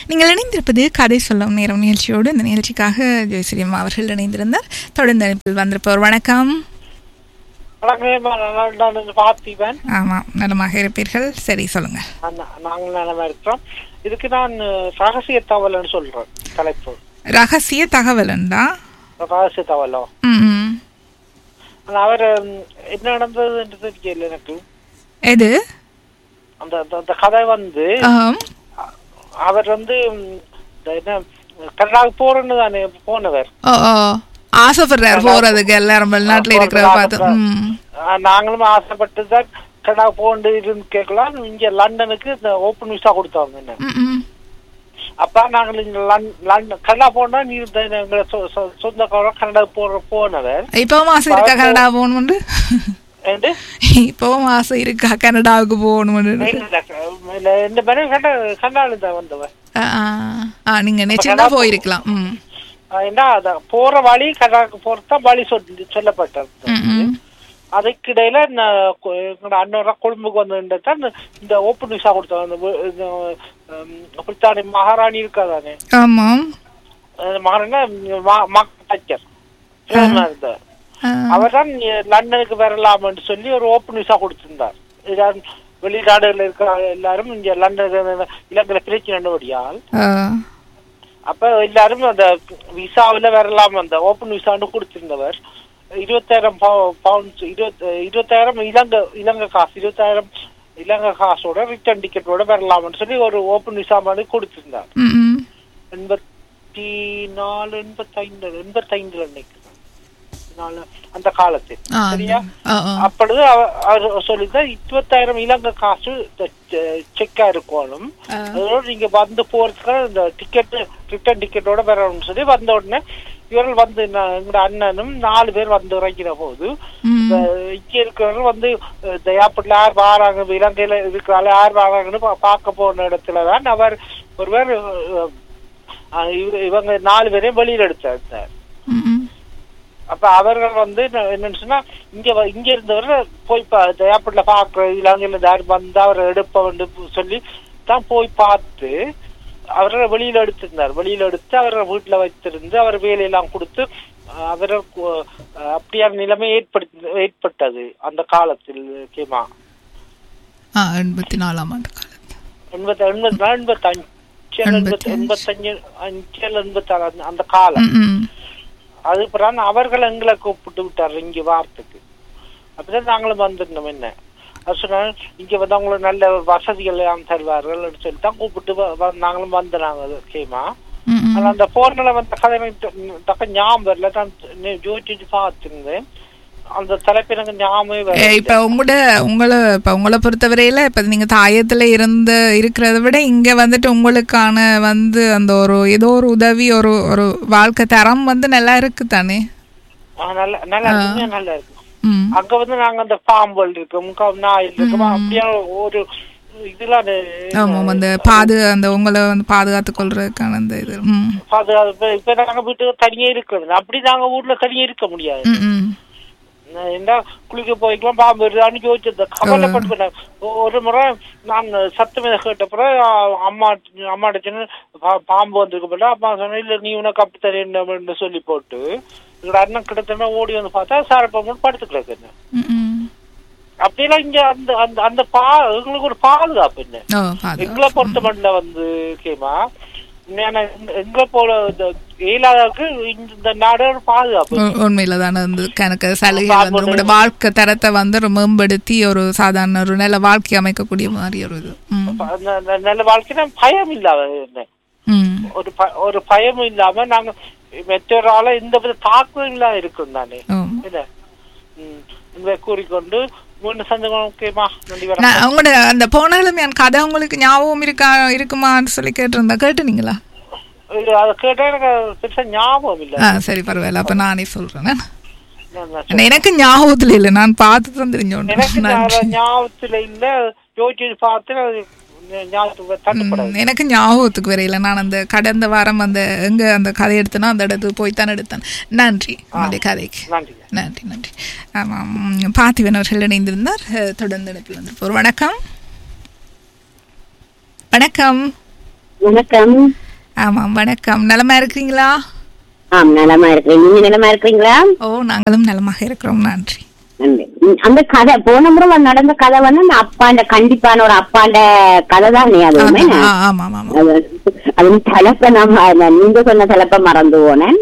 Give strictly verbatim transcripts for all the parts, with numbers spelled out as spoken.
நீங்கள் இணைந்திருப்பது கதை சொல்லும் நேரம் நிகழ்ச்சியோடு. இந்த நிகழ்ச்சிக்காக ஜெயஸ்ரீமா அவர்கள் இணைந்திருந்தார். தொடர்ந்து அனுப்பில் வந்திருப்பவர். வணக்கம். ஆமாம், நலமாக இருப்பீர்கள். சரி, சொல்லுங்க. நாங்கள் நலமா இருக்கிறோம். இதுக்கு நான் ரகசிய தகவல்னு சொல்றேன். தலைப்பு ரகசிய தகவல்ண்டா? ரகசிய தகவலோ? ம். அவர் என்ன நடந்ததுன்றது தெரியல எனக்கு. எது? அந்த அந்த கதை வந்து அவர் வந்து என்ன கனடாவுக்கு போறன்னு தானே போனவர். ஆசைப்படுறாரு போறதுக்கு, எல்லாரும் வெளிநாட்டுல இருக்கிற பார்த்து. நாங்களும் ஆசைப்பட்டுதான் கனடா போண்டு இருந்து கேட்கலாம். இங்க லண்டனுக்கு இந்த ஓப்பன் விசா கொடுத்தாங்க. என்ன அப்ப நாங்கள் இங்க லண்டன் கனடா போனா நீ எங்களை சொந்தக்காரர் கனடா போற போனவர். இப்பவும் ஆசை இருக்கா கனடா போகணும்னு? இப்பவும் ஆசை இருக்கா கனடாவுக்கு போகணும்னு? இந்த மாதிரி கனடால தான் வந்தவர். நீங்க நிச்சயம் தான் போயிருக்கலாம். என்ன போற வழி கனடாவுக்கு போறதான் வழி சொல்லி சொல்லப்பட்டது. அதுக்கிடையில எங்களோட அண்ணன் கொழும்புக்கு வந்து இந்த ஓப்பன் விசா கொடுத்தாங்க. பிரித்தானி மகாராணி இருக்காதானே? ஆமாம், மகாராணி இருந்தார். அவர் தான் லண்டனுக்கு வரலாம்னு சொல்லி ஒரு ஓப்பன் விசா கொடுத்திருந்தார். வெளிநாடுகள் இருக்கிற எல்லாரும் இங்க லண்டன் இலங்கையில பிரச்சனைபடியால் அப்ப எல்லாரும் அந்த விசாவில வரலாம். அந்த ஓப்பன் விசான்னு கொடுத்திருந்தவர் இருபத்தாயிரம் பவுண்ட்ஸ் இருபத்தி இருபத்தாயிரம் இலங்கை இலங்கை காசு இருபத்தாயிரம் இலங்கை காசோட ரிட்டர்ன் டிக்கெட்டோட வரலாம்னு சொல்லி ஒரு ஓப்பன் விசா மாதிரி கொடுத்திருந்தார். எண்பத்தி நாலு எண்பத்தி ஐந்து எண்பத்தி ஐந்துல நினைக்கிறேன் அந்த காலத்தில். சரியா? அப்பொழுது அவர் சொல்லிதான் இருபத்தாயிரம் இலங்கை காசு செக்கா இருக்கணும். அதோட நீங்க வந்து போறதுக்கு இந்த டிக்கெட் ரிட்டர்ன் டிக்கெட்டோட வரணும்னு சொல்லி வந்த உடனே இவர்கள் வந்து எங்களோட அண்ணனும் நாலு பேர் வந்து இறங்கின போது இங்க இருக்கிறவர்கள் வந்து ஏர்போர்ட்ல யார் வாராங்க, இலங்கையில இருக்கிறாள் யார் வாராங்கன்னு பார்க்க போன இடத்துலதான் அவர் ஒருவர் இவங்க நாலு பேரையும் வெளியில எடுத்தார். அப்ப அவர்கள் வந்து என்னன்னு சொன்னா இங்க இங்க இருந்தவர் போய் ஏர்போர்ட்ல பாக்குற இலங்கையில யார் வந்து அவரை எடுப்ப வந்து சொல்லி தான் போய் பார்த்து அவரை வெளியில எடுத்திருந்தார். வெளியில எடுத்து அவரை வீட்டுல வைத்திருந்து அவர் வேலையெல்லாம் கொடுத்து அவரை அப்படியான நிலைமை ஏற்படுத்தி ஏற்பட்டது அந்த காலத்தில். கேமா எண்பத்தி நாலாம் ஆண்டு காலத்தில் எண்பத்தி எண்பத்தி நாலு எண்பத்தி அஞ்சு எண்பத்தி எண்பத்தஞ்சு அஞ்சு எண்பத்தி ஆறு அந்த காலம். அது பிறகு அவர்கள் எங்களை கூப்பிட்டு விட்டாரு இங்க வாரத்துக்கு. அப்படிதான் நாங்களும் வந்துருந்தோம். என்ன அது சொன்னா இங்க வந்து அவங்களுக்கு நல்ல வசதிகள் எல்லாம் தருவார்கள் சொல்லி தான் கூப்பிட்டு நாங்களும் வந்தனாங்க. கேமா ஆனா அந்த போன்ல வந்த கதை தக்க ஞாபகம் வரல. தான் ஜோதிச்சு பார்த்துருந்தேன். அந்த தலைப்பு எனக்கு ஞாபகம். இப்ப உங்களோட உங்களை இப்ப உங்களை பொறுத்தவரையில இப்ப நீங்க தாயத்துல இருந்து இருக்கிறத விட இங்க வந்துட்டு உங்களுக்கான வந்து அந்த ஒரு ஏதோ ஒரு உதவி ஒரு ஒரு வாழ்க்கை தரம் வந்து நல்லா இருக்கு தானே? நல்லா நல்லா நல்லா இருக்கு. அங்க வந்து நாங்க அந்த பாம்பல் இருக்கோம், நாயில் இருக்கோம், அப்படியான ஒரு இதெல்லாம் அந்த பாது அந்த உங்களை வந்து பாதுகாத்து கொள்றதுக்கான அந்த இது பாதுகாப்பு. இப்ப நாங்க வீட்டுக்கு தனியே இருக்கிறது. அப்படி நாங்க ஊர்ல தனியே இருக்க முடியாது. என்ன குளிக்க போய்க்கலாம் பாம்பு வருதான்னு யோசிச்சது கவலைப்பட்டு. ஒரு முறை நான் சத்தமே கேட்டப்புறம் அம்மா அம்மாட்ட சொன்ன பாம்பு வந்திருக்க. அம்மா சொன்ன இல்ல நீ உனக்கு அப்படி தரேன்னு சொல்லி போட்டு எங்களோட அண்ணன் கிட்டத்தட்ட ஓடி வந்து பார்த்தா சாரப்பா படுத்து கிடக்கு. அப்படியெல்லாம் இங்க அந்த அந்த அந்த பா எங்களுக்கு ஒரு பாதுகாப்பு. என்ன எங்களை பொறுத்த மட்டும் வந்து கேமா எங்களை போல இயலாதவருக்கு இந்த நாடு ஒரு பாதுகாப்பு. உண்மையில தானே கணக்கு சலுகை வந்து உங்களோட வாழ்க்கை தரத்தை வந்து மேம்படுத்தி ஒரு சாதாரண ஒரு நல்ல வாழ்க்கை அமைக்கக்கூடிய மாதிரி ஒரு இது நல்ல வாழ்க்கைனா பயம் இல்லாம ஒரு ஒரு பயமும் இல்லாம நாங்க மெத்தோரால எந்த வித தாக்கம் இல்லாம இருக்கும் தானே. என்ன கூறிக்கொண்டு உங்களோட அந்த போனாலும் என் கதை உங்களுக்கு ஞாபகம் இருக்கா இருக்குமான்னு சொல்லி கேட்டிருந்தா கேட்டுனீங்களா? ஞாபகம் இல்ல. சரி, பரவாயில்ல. அப்ப நானே சொல்றேன். எனக்கு ஞாபகத்துல இல்ல, நான் பார்த்து தான் தெரிஞ்சோம். ஞாபகத்துல இல்ல, யோசிச்சு பார்த்து எனக்கு ஞாபகத்துக்கு வரையில. நான் அந்த கடந்த வாரம் அந்த எங்க அந்த கதை எடுத்தேன்னா அந்த இடத்துக்கு போய்த்தான் எடுத்தேன். நன்றி உங்களுடைய கதைக்கு. நன்றி நன்றி. ஆமாம், பார்த்திபன் அவர்கள் இணைந்திருந்தார். தொடர்ந்து இடத்தில் வந்திருப்போம். வணக்கம். வணக்கம். வணக்கம். ஆமாம் வணக்கம். நலமா இருக்கிறீங்களா? ஆம் நலமா இருக்கிறேன். நீங்க நலமா இருக்கிறீங்களா? ஓ நாங்களும் நலமாக இருக்கிறோம். நன்றி. அந்த கதை போன முறை நடந்த கதை வந்து அந்த அப்பாண்ட கண்டிப்பான ஒரு அப்பாண்ட கதை தான். அது தலைப்ப நம்ம நீங்க சொன்ன தலைப்ப மறந்து போனேன்.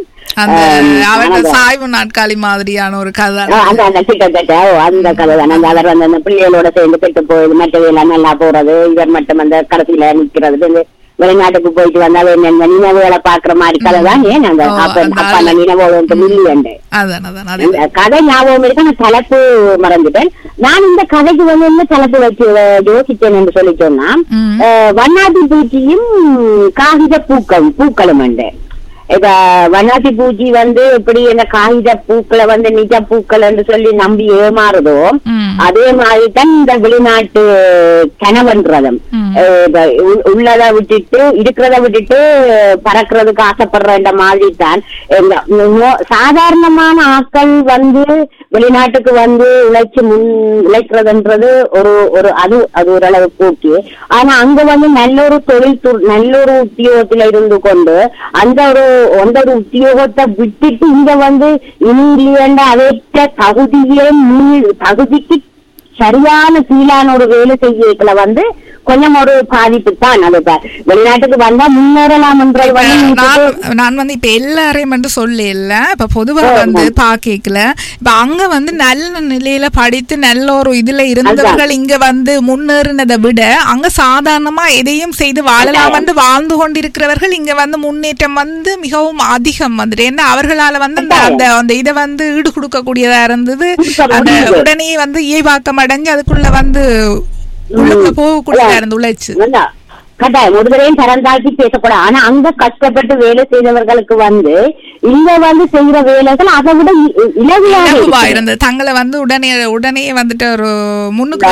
சாய்வு நாட்காலி மாதிரியான ஒரு கதை அந்த கிட்டத்தட்ட அந்த கதை தான். அந்த அவர் வந்து அந்த பிள்ளைகளோட சேர்ந்து கெட்டு போகுது, மற்றவையெல்லாம் நல்லா போறது, இவர் மட்டும் அந்த கடைசியில நிக்கிறது, வெளிநாட்டுக்கு போயிட்டு வந்தா நினைவுகளை பாக்குற மாதிரி கதை தான். ஏன் அந்த அப்பா நினைவோடு மில்லியண்டு கதை ஞாபகம் இருக்கு. நான் தலைப்பு மறந்துட்டேன். நான் இந்த கதைக்கு வந்து என்ன தலைப்பு வச்சு யோசிச்சேன் என்று சொல்லி சொன்னா, வண்ணாத்தி பூச்சியும் காகித பூக்கள் பூக்களும் உண்டு. இப்ப வண்ணாத்தி பூச்சி வந்து எப்படி இந்த காகித பூக்களை வந்து நிஜ பூக்கள் என்று சொல்லி நம்பி ஏமாறுதோ, அதே மாதிரிதான் இந்த வெளிநாட்டு கனவன்றதும் உள்ளதை விட்டுட்டு இருக்கிறத விட்டுட்டு பறக்கிறதுக்கு ஆசைப்படுற மாதிரி தான். சாதாரணமான ஆட்கள் வந்து வெளிநாட்டுக்கு வந்து உழைச்சு முன் உழைக்கிறதுன்றது ஒரு ஒரு அது அது ஓரளவு போக்கி. ஆனா அங்க வந்து நல்ல ஒரு தொழில் நல்ல ஒரு உத்தியோகத்துல இருந்து கொண்டு அந்த ஒரு அந்த ஒரு உத்தியோகத்தை விட்டுட்டு இங்க வந்து இங்கிலேண்ட அதேற்ற தகுதியே தகுதிக்கு சரியான கீழான ஒரு வேலை செய்யல வந்து கொஞ்சம் ஒரு பாதிப்பு தான். அது வெளிநாட்டுக்கு வந்தா முன்னேறலாம் என்ற நான் வந்து இப்ப எல்லாரையும் வந்து சொல்ல இல்ல. இப்ப பொதுவா வந்து பாக்கல இப்ப அங்க வந்து நல்ல நிலையில படித்து நல்ல ஒரு இதுல இருந்தவர்கள் இங்க வந்து முன்னேறினதை விட அங்க சாதாரணமா எதையும் செய்து வாழலாம் வந்து வாழ்ந்து கொண்டிருக்கிறவர்கள் இங்க வந்து முன்னேற்றம் வந்து மிகவும் அதிகம் வந்துட்டு. ஏன்னா அவர்களால வந்து அந்த அந்த இதை வந்து ஈடு கொடுக்க கூடியதா இருந்தது. அந்த உடனே வந்து இயல்பாக்கம் அடைஞ்சு அதுக்குள்ள வந்து போகக்கூடிய உழைச்சு கட்டாயம் முதுகரையும் தரந்தாக்கி பேசக்கூடாது. ஆனா அங்க கஷ்டப்பட்டு வேலை செய்தவர்களுக்கு வந்து இங்க வந்து செய்யற வேலைகள் அதை விட இலகுவா இருந்தது. தங்களை வந்து உடனே உடனே வந்துட்டு ஒரு முன்னுக்கு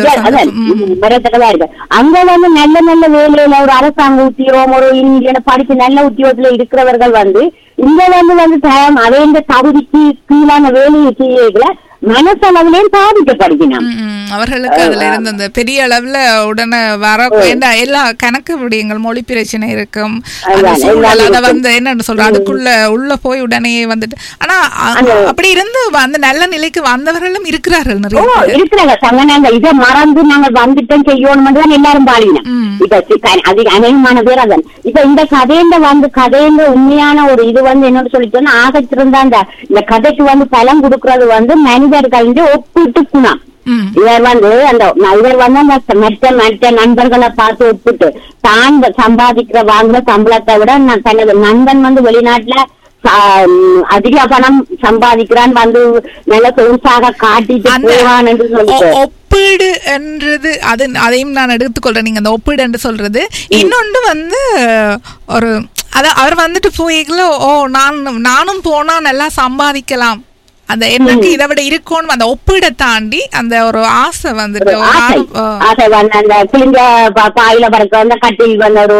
இருக்கு. அங்க வந்து நல்ல நல்ல வேலையில ஒரு அரசாங்க உத்தியோகம் ஒரு இந்திய படிச்சு நல்ல உத்தியோகத்துல இருக்கிறவர்கள் வந்து இங்க வந்து வந்து அதே இந்த தகுதிக்கு கீழான வேலையை செய்யல மனசளவுலயும் பாதிக்கப்படுகிறான். அவர்களுக்கு அதுல இருந்து அந்த பெரிய அளவுல உடனே வர எல்லா கணக்கு விடயங்கள் மொழி பிரச்சனை இருக்கும். அத வந்து என்னன்னு சொல்ற அதுக்குள்ள உள்ள போய் உடனே வந்துட்டு. ஆனா அப்படி இருந்து அந்த நல்ல நிலைக்கு வந்தவர்களும் இருக்கிறார்கள் நிறைய இருக்கிறாங்க. சங்கனாங்க இதை மறந்து நாங்க வந்துட்டோம் செய்யணும் தான் எல்லாரும் பாடினோம். இப்ப அதிக அநேகமான பேர் அதன் இப்ப இந்த கதையில வந்து கதையில உண்மையான ஒரு இது வந்து என்னன்னு சொல்லிட்டோம்னா ஆகச்சிருந்தா அந்த இந்த கதைக்கு வந்து பலம் கொடுக்கறது வந்து மனிதர்கள் ஒப்பிட்டு குணம். இவர் வந்து அந்த இவர் வந்து அந்த மற்ற மற்ற நண்பர்களை பார்த்து ஒப்பிட்டு தான் சம்பாதிக்கிற வாங்குற சம்பளத்தை விட தனது நண்பன் வந்து வெளிநாட்டுல அதிக பணம் சம்பாதிக்கிறான் வந்து நல்ல சொகுசாக காட்டிட்டு போவான் என்று சொல்லிட்டு ஒப்பீடு என்றது அது அதையும் நான் எடுத்துக்கொள்றேன். நீங்க அந்த ஒப்பீடு என்று சொல்றது இன்னொன்று வந்து ஒரு அத அவர் வந்துட்டு போய்களோ ஓ நான் நானும் போனா நல்லா சம்பாதிக்கலாம் அந்த எனக்கு இதை விட இருக்கணும் அந்த ஒப்பீடை தாண்டி அந்த ஒரு ஆசை வந்துட்டு ஆசை வந்து அந்த கிழிஞ்ச பாயில பறக்க வந்து கட்டில் வந்து ஒரு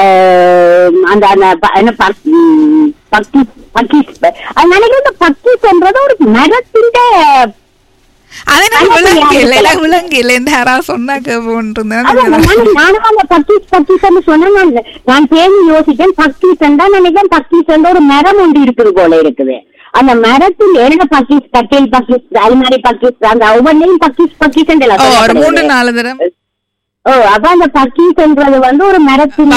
அந்த என்ன பக்கி பக்கி அது நினைக்கிற பக்கி சொல்றது ஒரு மரத்தின் நான் பேசி யோசிச்சேன். பக்கீஸ் நினைக்கிறேன் பக்கீஸ் ஒரு மரம் ஒன்று இருக்குது போல இருக்குது. அந்த மரத்தில் என்ன பக்கீஸ் கட்டில் பக்கீஸ் அல்மாரி பக்கீஸ் அந்த ஒவ்வொன்றையும் பக்கீஸ் பக்கீஸ் மூன்று நாலு தரம். ஓ அப்ப அந்த பக்கீஸ்ன்றது வந்து ஒரு மரத்தின்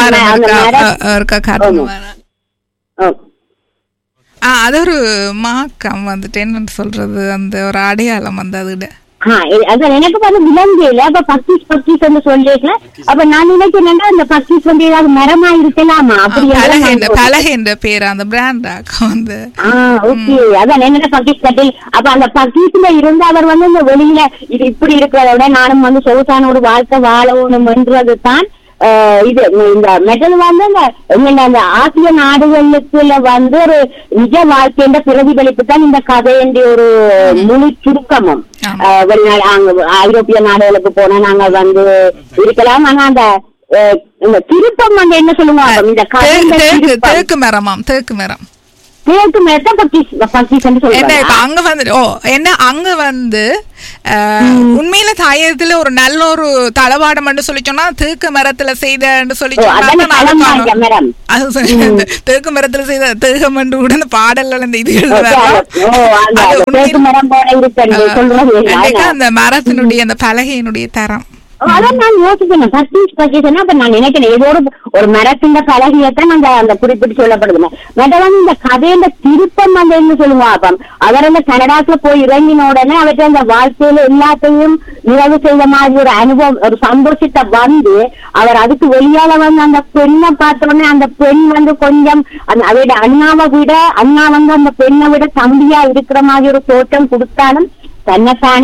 அது ஒரு மாக்கம் வந்துட்டு என்னன்னு சொல்றது அந்த ஒரு அடையாளம் வந்து அதுட எனக்கு வந்து விலங்கையில அப்ப பக்கீஸ் பக்கீஸ் வந்து சொல்லிக்கல. அப்ப நான் நினைக்கிறேன்னா அந்த பக்கீஸ் வந்து ஏதாவது மரமா இருக்கலாமா அப்படி பலகை என்ற பேர் அந்த பிராண்டாக வந்து ஓகே அதான் என்ன பக்கீஸ் கட்டில். அப்ப அந்த பக்கீஸ்ல இருந்து அவர் வந்து இந்த வெளியில இது இப்படி இருக்கிறத விட நானும் வந்து சொகுசான ஒரு வாழ்க்கை வாழணும் என்றது தான் இது. இந்த மெட்டல் வந்து இந்த அந்த ஆசிய நாடுகளுக்குள்ள வந்து ஒரு நிஜ வாழ்க்கைன்ற பிரதிபலிப்பு தான் இந்த கதையின்ற ஒரு முழு சுருக்கமும். வெளிநாடு அங்க ஐரோப்பிய நாடுகளுக்கு போனா நாங்க வந்து இருக்கலாம். ஆனா அந்த திருப்பம் வந்து என்ன சொல்லுவாங்க இந்த தேக்கு மரமாம் தேக்கு மரம் அங்க வந்து ஓ என்ன அங்க வந்து உண்மையில தாயத்துல ஒரு நல்ல ஒரு தளவாடம் சொல்லி சொன்னா தேக்கு மரத்துல செய்த சொல்லி தேக்கு மரத்துல செய்த தேகம் கூட அந்த பாடல்கள் அந்த இது அந்த மரத்தினுடைய அந்த பலகையினுடைய தரம் அதான் நான் யோசிக்கிறேன் பர்ச்சேஸ் பர்ச்சேஸ் அப்ப நான் நினைக்கிறேன் ஏதோ ஒரு மரத்தின் பலகையத்தான் அந்த அந்த குறிப்பிட்டு சொல்லப்படுது மற்ற வந்து இந்த கதையில திருப்பம் அந்த என்ன சொல்லுவான் அப்ப அவர் அந்த கனடாக்குல போய் இறங்கின உடனே அவற்றை அந்த வாழ்க்கையில எல்லாத்தையும் நிறைவு செய்த மாதிரி ஒரு அனுபவம் ஒரு சந்தோஷத்தை வந்து அவர் அதுக்கு வெளியால வந்து அந்த பெண்ணை பார்த்தோடனே அந்த பெண் வந்து கொஞ்சம் அந்த அவருடைய அண்ணாவை விட அண்ணா வந்து அந்த பெண்ணை விட தம்பியா இருக்கிற மாதிரி ஒரு தோற்றம் கொடுத்தாலும் தன்னைத்தானே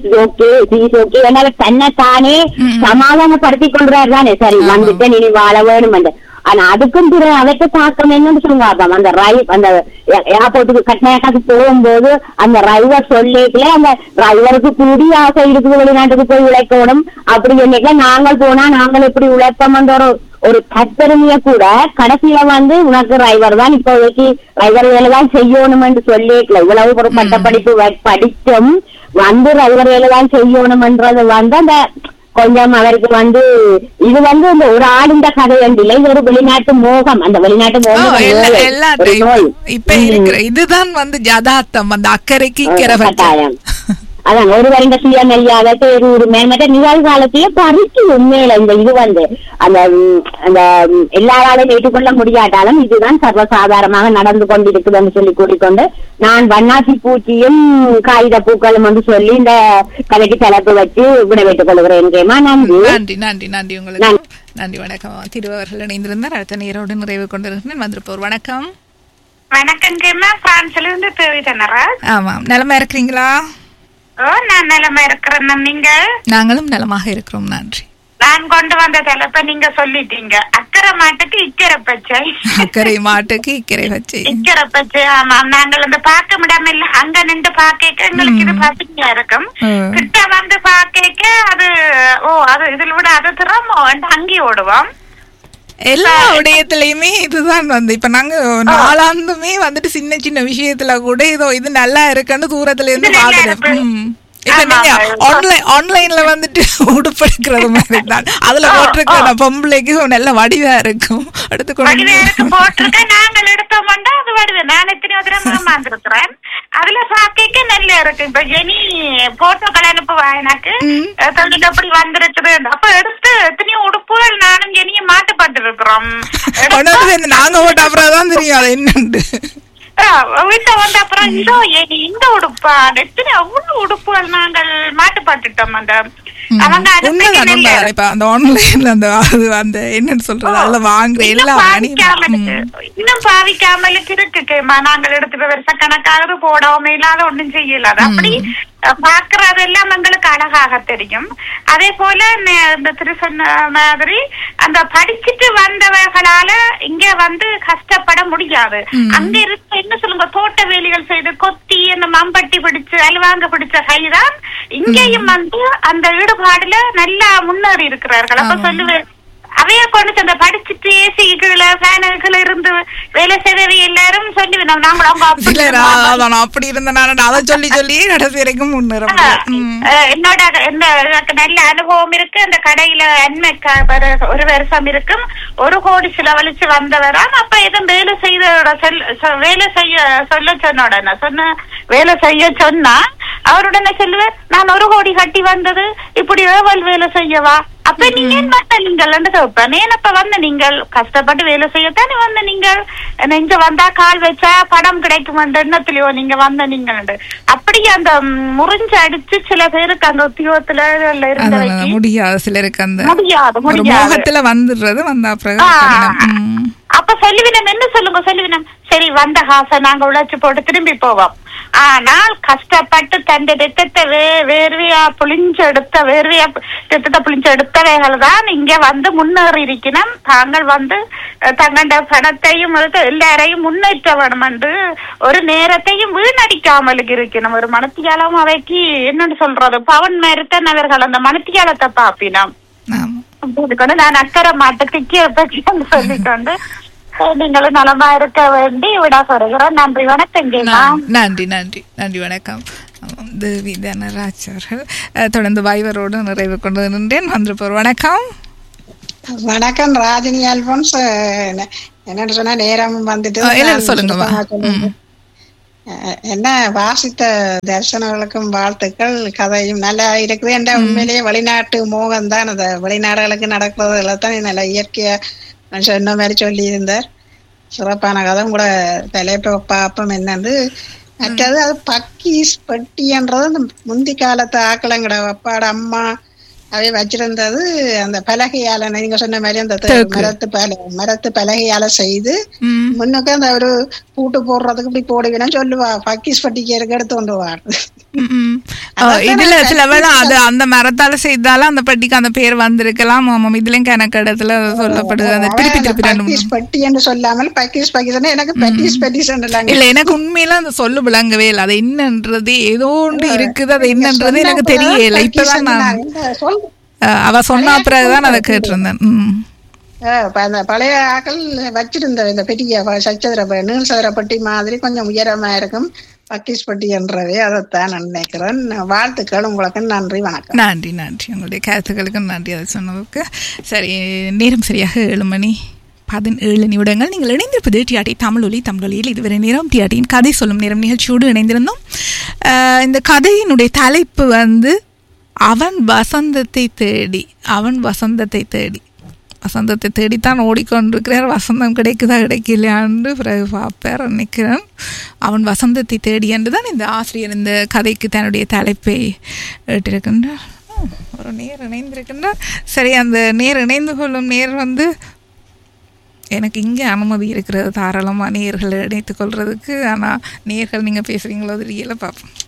தன்னைத்தானே சமாதானப்படுத்திக் கொள்றாரு தானே சரி வந்துட்டு நீ வாழ வேணும் என்று ஆனா அதுக்கும் பிற அவற்றை தாக்கம் என்னன்னு சொல்லுவாங்க அந்த ரைவ் அந்த ஏர்போர்ட்டுக்கு கட்னாக்காக்கு போகும்போது அந்த டிரைவர் சொல்லிக்கல அந்த டிரைவருக்கு கூடி ஆசை இருக்குது வெளிநாட்டுக்கு போய் உழைக்கணும் அப்படி என்னைக்கு நாங்கள் போனா நாங்கள் எப்படி உழைப்போம் அந்த ஒரு ஒரு தற்பெருமைய கூட கடைசியில வந்து உனக்கு டிரைவர் தான் இப்போதைக்கு டிரைவர் வேலை தான் செய்யணும் என்று சொல்லிக்கல இவ்வளவு ஒரு பட்ட படிப்பு படிச்சும் வந்து டிரைவர் வேலை தான் செய்யணும்ன்றது வந்து அந்த கொஞ்சம் அவருக்கு வந்து இது வந்து இந்த ஒரு ஆளுந்த கதை இல்லை இது ஒரு வெளிநாட்டு மோகம் அந்த வெளிநாட்டு மோகம் இப்ப இருக்கிற இதுதான் வந்து யதார்த்தம் அந்த அக்கறைக்கு கட்டாயம் அதான் ஒருவர் இந்த சுயமரியாதை பேருரிமை மற்ற நிகழ்காலத்தையே பறிக்கு உண்மையில இந்த இது வந்து அந்த அந்த எல்லாராலும் ஏற்றுக்கொள்ள முடியாட்டாலும் இதுதான் சர்வசாதாரணமாக நடந்து கொண்டிருக்குதுன்னு சொல்லி கூறிக்கொண்டு நான் வண்ணாசி பூச்சியும் காகித பூக்களும் வந்து சொல்லி இந்த கதைக்கு தலைப்பு வச்சு விடைபெற்றுக் கொள்கிறேன் கேமா நன்றி நன்றி நன்றி நன்றி உங்களுக்கு நன்றி வணக்கம் திருவர்கள் இணைந்திருந்தார் அடுத்த நேரோடு நிறைவு கொண்டிருக்கிறேன் வந்திருப்போர் வணக்கம் வணக்கம் கேமா பிரான்ஸ்ல இருந்து தேவிதனரா ஆமாம் நலமா இருக்கிறீங்களா ஓ நான் நலமா இருக்கிறேன் நீங்க நாங்களும் நலமாக இருக்கிறோம் நன்றி நான் கொண்டு வந்த தலைப்ப நீங்க சொல்லிட்டீங்க அக்கறை மாட்டுக்கு இக்கரை பச்சை அக்கறை மாட்டுக்கு இக்கரை பச்சை இக்கரை பச்சை ஆமா நாங்கள் அந்த பார்க்க முடியாம இல்ல அங்க நின்று பாக்க எங்களுக்கு இது பசுமையா இருக்கும் கிட்ட வந்து பாக்க அது ஓ அது இதுல விட அது திறமோ அங்கே ஓடுவோம் எல்லா விடயத்திலயுமே இதுதான் வந்து இப்ப நாங்க நாளாந்துமே வந்துட்டு சின்ன சின்ன விஷயத்துல கூட ஏதோ இது நல்லா இருக்குன்னு தூரத்துல இருந்து பாக்குறோம் இப்ப நீங்க ஆன்லைன் ஆன்லைன்ல வந்துட்டு உடுப்பெடுக்கிறது மாதிரி தான் அதுல போட்டிருக்க பொம்பளைக்கு நல்ல வடிவா இருக்கும் எடுத்துக்கொண்டு போட்டிருக்கேன் நாங்கள் எடுத்தோம்னா அது வடிவு நான் எத்தனையோ தடவை மாந்திருக்கிறேன் அதுல பாக்க நல்லா இருக்கு இப்ப ஜெனி போட்டோக்கள் அனுப்புவா எனக்கு சொல்லிட்டு அப்படி வந்திருக்குது அப்ப எடுத்து எத்தனையோ உடுப்புகள் நானும் ஜெனியும் மாட்டுப்பட்டு இருக்கிறோம் நாங்க போட்ட அப்புறம் தான் தெரியும் அது என்னண்டு வீட்டை வந்து அப்புறம் இதோ இந்த உடுப்பா எத்தனை அவ்வளவு உடுப்புகள் நாங்கள் மாட்டுப்பட்டுட்டோம் அந்த அவங்க என்னன்னு சொல்றது அதுல வாங்குற எல்லாம் இன்னும் பாவிக்காமலுக்கு இருக்கு நாங்கள் எடுத்துட்டு வருஷ கணக்காக போடாம இல்லாத ஒண்ணும் செய்யலாது அப்படி பாக்குறது எல்லாம் எங்களுக்கு அழகாக தெரியும் அதே போல இந்த திரு சொன்ன மாதிரி அந்த படிச்சுட்டு வந்தவர்களால இங்க வந்து கஷ்டப்பட முடியாது அங்க இருக்க என்ன சொல்லுங்க தோட்ட வேலிகள் செய்து கொத்தி அந்த மம்பட்டி பிடிச்சு அல்வாங்க பிடிச்ச கைதான் இங்கேயும் வந்து அந்த ஈடுபாடுல நல்லா முன்னேறி இருக்கிறார்கள் அப்ப சொல்லுவேன் அவைய கொண்டு அந்த படிச்சுட்டு ஏசிகளை ஃபேனுகளை இருந்து வேலை செய்தவை எல்லாரும் சொல்லி நாங்கள் அவங்க அப்படி இருந்த அதை சொல்லி சொல்லி கடைசி வரைக்கும் முன்னேற என்னோட எனக்கு நல்ல அனுபவம் இருக்கு அந்த கடையில அண்மை ஒரு வருஷம் இருக்கும் ஒரு கோடி செலவழிச்சு வந்தவரான் அப்ப எதுவும் வேலை செய்த வேலை செய்ய சொல்ல சொன்னோட சொன்ன வேலை செய்ய சொன்னா அவருடனே சொல்லுவேன் நான் ஒரு கோடி கட்டி வந்தது இப்படி ஏவல் வேலை செய்யவா அப்ப நீங்க ஏன் வந்த நீங்கள் கேட்பேன் ஏனப்ப வந்த நீங்கள் கஷ்டப்பட்டு வேலை செய்யத்தானே வந்த நீங்கள் இங்க வந்தா கால் வச்சா படம் கிடைக்கும் அந்த எண்ணத்திலயோ நீங்க வந்த நீங்கள் அப்படி அந்த முறிஞ்சு அடிச்சு சில பேருக்கு அந்த உத்தியோகத்துல இருந்த முடியாது சிலருக்கு அந்த முடியாது முடியாது வந்துடுறது வந்தா அப்ப சொல்லுவினம் என்ன சொல்லுங்க சொல்லுவினம் சரி வந்த காசை நாங்க உழைச்சு போட்டு திரும்பி போவோம் ஆனால் கஷ்டப்பட்டு தன் ரத்தத்தை வே வேர்வையா புளிஞ்சு எடுத்த வேர்வையா ரத்தத்தை புளிஞ்சு எடுத்தவைகள் தான் இங்க வந்து முன்னேறி இருக்கணும் தாங்கள் வந்து தங்களோட பணத்தையும் எல்லாரையும் முன்னேற்ற வேணும் என்று ஒரு நேரத்தையும் வீணடிக்காமல் இருக்கணும் ஒரு மனத்தியாலம் அவைக்கு என்னன்னு சொல்றது பவன் மருத்தன் அவர்கள் அந்த மனத்தியாலத்தை பாப்பினோம் நான் அக்கறை மாட்டத்துக்கு பற்றி சொல்லிக்கொண்டு நீங்களும் நலமா இருக்க வேண்டி விடா சொல்கிறோம். நன்றி வணக்கம். நன்றி நன்றி நன்றி வணக்கம். தேவி தனராஜ் அவர்கள் தொடர்ந்து வாய்வரோடு நிறைவு கொண்டு நின்றேன். வந்திருப்போர் வணக்கம். வணக்கம் ராஜினி அல்போன்ஸ். என்னன்னு சொன்னா நேரம் வந்துட்டு சொல்லுங்க. என்ன வாசித்த தரிசனங்களுக்கும் வாழ்த்துக்கள். கதையும் நல்லா இருக்குது. என்ற உண்மையிலேயே வெளிநாட்டு மோகம் தான். அந்த வெளிநாடுகளுக்கு நடக்கிறதுல தான் நல்ல இயற்கையா சொன்ன மாதிரி சொல்லி இருந்தார். சிறப்பான கதை கூட தலைப்பு பாப்பம் என்னது. மற்றது அது பக்கீஸ் பெட்டின்றது அந்த முந்தி காலத்து ஆக்கலங்கட அப்பாட அம்மா அவை வச்சிருந்தது. அந்த பலகையால நீங்க சொன்ன மாதிரி அந்த மரத்து பல மரத்து பலகையால செய்து முன்னுக்கு அந்த ஒரு பூட்டு போடுறதுக்கு இப்படி போடுவீன்னு சொல்லுவா. பக்கீஸ் பட்டிக்கு எடுத்து கொண்டு வா. இதுல சில வேளை அது அந்த மரத்தால செய்தாலும் அந்த பட்டிக்கு அந்த பேர் வந்திருக்கலாம். ஆமாம், இதுலயும் கணக்கு இடத்துல சொல்லப்படுது. அந்த திருப்பி திருப்பி பட்டி என்று சொல்லாமல் பக்கீஸ் பக்கீஸ் எனக்கு பக்கீஸ் பட்டீஸ் இல்ல, எனக்கு உண்மையில அந்த சொல்லு விளங்கவே இல்லை. அது என்னன்றது ஏதோ ஒன்று இருக்குது. அது என்னன்றது எனக்கு தெரியல. இப்பதான் நான் அவ சொன்ன பிறகுதான் அதை கேட்டிருந்தேன். அந்த பழைய ஆக்கள் வச்சிருந்த இந்த பெரிய சச்சதுர நீள் சதுர பட்டி மாதிரி கொஞ்சம் உயரமா இருக்கும். பக்கீஸ் பட்டி என்றவே அதைத்தான் நான் நினைக்கிறேன். வாழ்த்துக்கள் உங்களுக்கு. நன்றி வணக்கம். நன்றி நன்றி உங்களுடைய கருத்துக்களுக்கு நன்றி. அதை சொன்னதுக்கு. சரி, நேரம் சரியாக ஏழு மணி பதினேழு நிமிடங்கள். நீங்கள் இணைந்திருப்பது டிஆர்டி தமிழொலி. தமிழொலியில் இதுவரை நேரம் டிஆர்டியின் கதை சொல்லும் நேரம் நிகழ்ச்சியோடு இணைந்திருந்தோம். இந்த கதையினுடைய தலைப்பு வந்து அவன் வசந்தத்தை தேடி. அவன் வசந்தத்தை தேடி வசந்தத்தை தேடித்தான் ஓடிக்கொண்டிருக்கிறார். வசந்தம் கிடைக்குதா கிடைக்கலையான்னு பிறகு பார்ப்பார் நினைக்கிறேன். அவன் வசந்தத்தை தேடி என்று தான் இந்த ஆசிரியர் இந்த கதைக்கு தன்னுடைய தலைப்பை ஏற்றிருக்கின்றார். ஒரு நேர் இணைந்திருக்கின்றார். சரி, அந்த நேர் இணைந்து கொள்ளும் நேர் வந்து எனக்கு இங்கே அனுமதி இருக்கிறது தாராளமாக நேர்களை இணைத்து கொள்றதுக்கு. ஆனால் நேர்கள் நீங்கள் பேசுகிறீங்களோ தெரியல, பார்ப்போம்.